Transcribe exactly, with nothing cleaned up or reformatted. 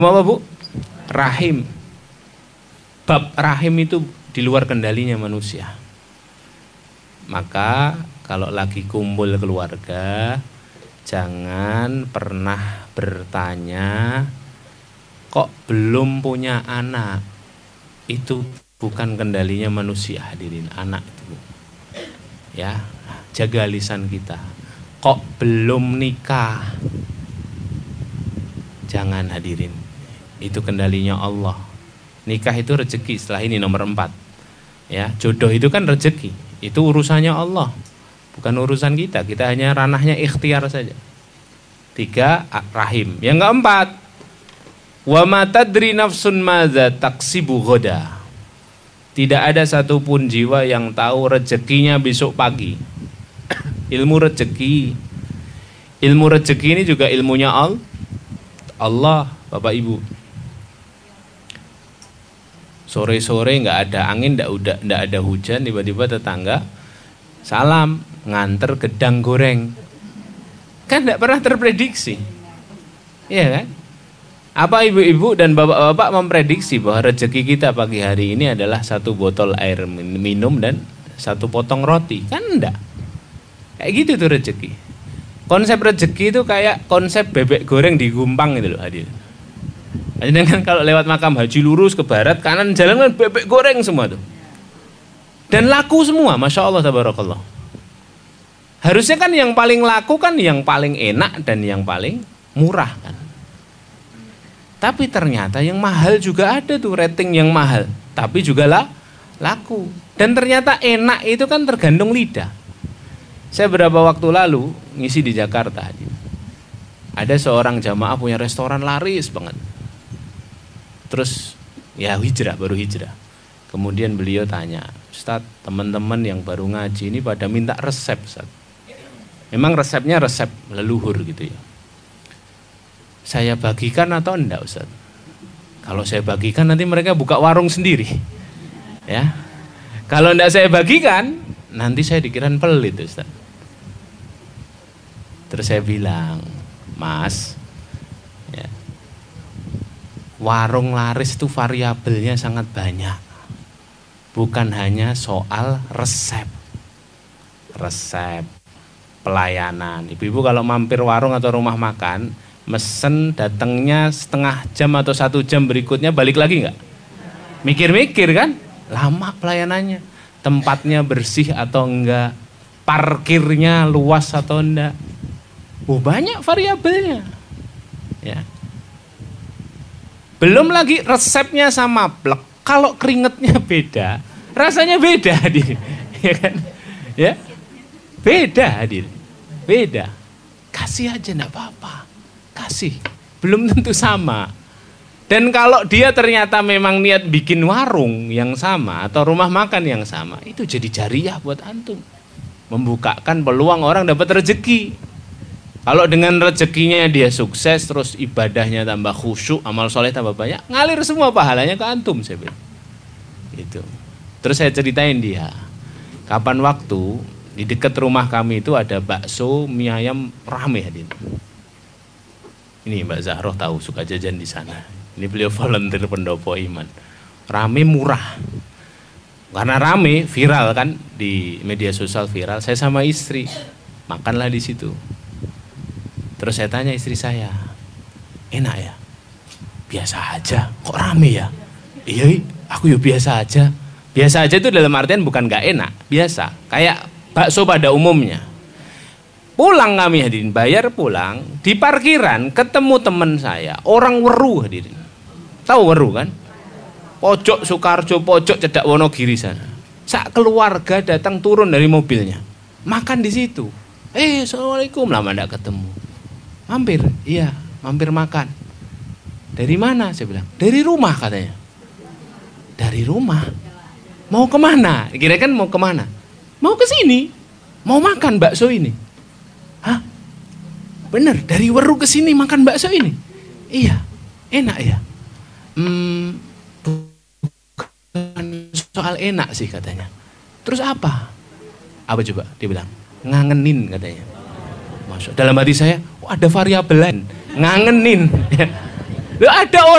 Apa Bu? Rahim. Bab rahim itu di luar kendalinya manusia. Maka kalau lagi kumpul keluarga, jangan pernah bertanya, kok belum punya anak. Itu bukan kendalinya manusia, hadirin. Anak itu, ya, jaga lisan kita. Kok belum nikah, jangan, hadirin. Itu kendalinya Allah. Nikah itu rezeki, setelah ini nomor empat. Ya, jodoh itu kan rezeki. Itu urusannya Allah, bukan urusan kita. Kita hanya ranahnya ikhtiar saja. Tiga, rahim. Yang keempat, wa ma tadri nafsun madza taksibu ghoda. Tidak ada satupun jiwa yang tahu rezekinya besok pagi. Ilmu rezeki. Ilmu rezeki ini juga ilmunya Allah, Bapak Ibu. Sore-sore nggak ada angin, nggak udah nggak ada hujan, tiba-tiba tetangga salam nganter gedang goreng. Kan nggak pernah terprediksi, iya kan? Apa ibu-ibu dan bapak-bapak memprediksi bahwa rezeki kita pagi hari ini adalah satu botol air minum dan satu potong roti? Kan enggak. Kayak gitu tuh rezeki. Konsep rezeki itu kayak konsep bebek goreng digumpang gitu loh, hadir. Jadi kan kalau lewat makam haji lurus ke barat, kanan jalan kan bebek goreng semua tuh. Dan laku semua, Masya Allah, tabarakallah. Harusnya kan yang paling laku kan yang paling enak dan yang paling murah kan. Tapi ternyata yang mahal juga ada tuh, rating yang mahal. Tapi juga lah, laku. Dan ternyata enak itu kan tergantung lidah. Saya beberapa waktu lalu ngisi di Jakarta. Ada seorang jamaah punya restoran laris banget. Terus ya hijrah, baru hijrah. Kemudian beliau tanya, Ustadz, teman-teman yang baru ngaji ini pada minta resep, Ustadz. Memang resepnya resep leluhur gitu ya. Saya bagikan atau enggak, Ustadz? Kalau saya bagikan nanti mereka buka warung sendiri. Ya. Kalau enggak saya bagikan, nanti saya dikirain pelit, Ustadz. Terus saya bilang, Mas, ya, warung laris itu variabelnya sangat banyak. Bukan hanya soal resep. Resep, pelayanan. Ibu-ibu kalau mampir warung atau rumah makan, mesen datangnya setengah jam atau satu jam berikutnya balik lagi nggak? Mikir-mikir kan? Lama pelayanannya. Tempatnya bersih atau enggak? Parkirnya luas atau enggak? Oh, banyak variabelnya. Ya. Belum lagi resepnya sama plek. Kalau keringetnya beda, rasanya beda, hadir. Ya kan? Ya. Beda, hadir. Beda. Kasih aja enggak apa-apa. Kasih. Belum tentu sama. Dan kalau dia ternyata memang niat bikin warung yang sama atau rumah makan yang sama, itu jadi jariah buat antum. Membukakan peluang orang dapat rezeki. Kalau dengan rezekinya dia sukses, terus ibadahnya tambah khusyuk, amal soleh tambah banyak, ngalir semua pahalanya ke antum, saya bilang. Gitu. Terus saya ceritain dia, kapan waktu di dekat rumah kami itu ada bakso mie ayam rame, hadir. Ini Mbak Zahroh tahu, suka jajan di sana. Ini beliau volunteer pendopo iman. Rame, murah. Karena rame, viral kan di media sosial, viral. Saya sama istri makanlah di situ. Terus saya tanya istri saya, enak ya? Biasa aja, kok rame ya? Iya, aku ya biasa aja. Biasa aja itu dalam artian bukan gak enak, biasa. Kayak bakso pada umumnya. Pulang kami, hadirin, bayar pulang. Di parkiran ketemu teman saya, orang Weru, hadirin. Tahu Weru kan? Pojok Sukarjo, pojok Cedak Wonogiri sana. Sak keluarga datang turun dari mobilnya, makan di situ. Eh, assalamualaikum, lama ndak ketemu. Mampir, iya, mampir makan. Dari mana? Saya bilang, dari rumah katanya. Dari rumah? Mau kemana? Kira kan mau kemana? Mau ke sini, mau makan bakso ini. Hah? Bener, dari Weru ke sini makan bakso ini? Iya, enak ya? Hmm, bukan soal enak sih katanya. Terus apa? Apa coba? Dia bilang, ngangenin katanya. Masuk dalam hati saya, oh, ada variabel lain, ngangenin. Loh, ada